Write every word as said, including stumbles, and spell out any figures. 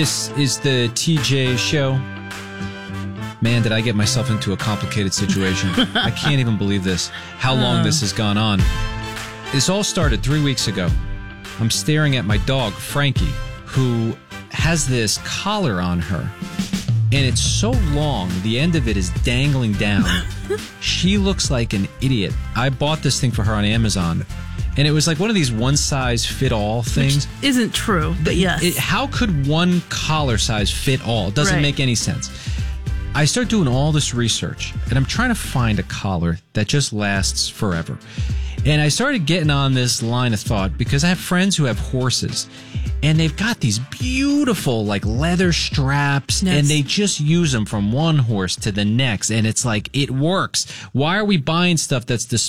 This is the T J Show. Man, did I get myself into a complicated situation. I can't even believe this, how long uh. this has gone on. This all started three weeks ago. I'm staring at my dog, Frankie, who has this collar on her. And it's so long, the end of it is dangling down. She looks like an idiot. I bought this thing for her on Amazon. And it was like one of these one-size-fit-all things. Which isn't true, but yes. It, how could one collar size fit all? It doesn't right. make any sense. I start doing all this research, and I'm trying to find a collar that just lasts forever. And I started getting on this line of thought because I have friends who have horses, and they've got these beautiful, like, leather straps, yes. and they just use them from one horse to the next, and it's like, it works. Why are we buying stuff that's